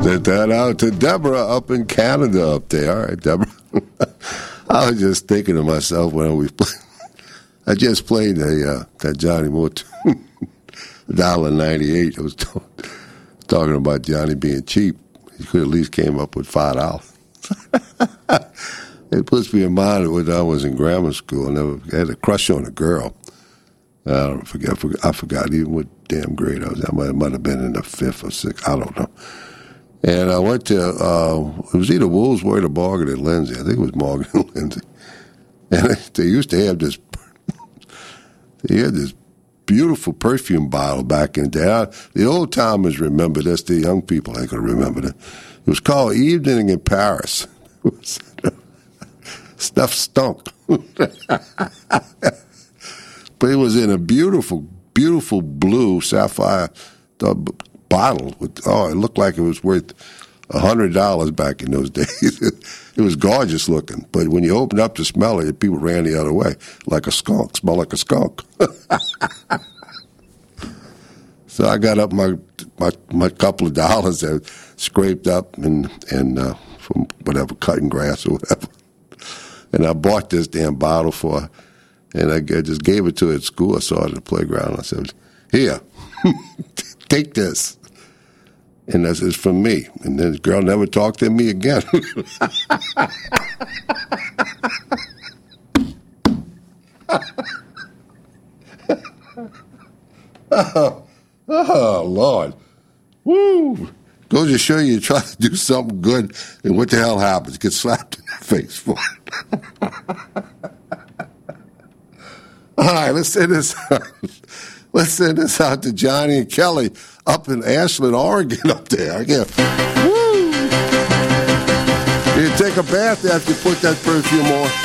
Sent that out to Deborah up in Canada up there. All right, Deborah. I was just thinking to myself when we played. I just played that Johnny Moore $1.98. I was talking about Johnny being cheap. He could at least came up with $5. It puts me in mind of when I was in grammar school. I had a crush on a girl. I forgot even what damn grade I was. I might have been in the 5th or 6th. I don't know. And I went to, it was either Woolsworth or Morgan and Lindsay. I think it was Morgan and Lindsay. And they used to have this, they had this beautiful perfume bottle back in the day. The old timers remember this. The young people ain't going to remember that. It was called Evening in Paris. Stuff stunk. But it was in a beautiful, beautiful blue sapphire bottle. It looked like it was worth $100 back in those days. It was gorgeous looking. But when you opened up to smell it, people ran the other way, like a skunk. Smelled like a skunk. So I got up my couple of dollars that scraped up and from whatever, cutting grass or whatever. And I bought this damn bottle for her. And I just gave it to her at school. I saw it at the playground. I said, here, take this. And this is for me. And then the girl never talked to me again. Oh, Lord. Woo. Goes to show you try to do something good, and what the hell happens? Get slapped in the face for it. All right, let's send this out to Johnny and Kelly up in Ashland, Oregon, up there. Woo! You take a bath after you put that perfume on.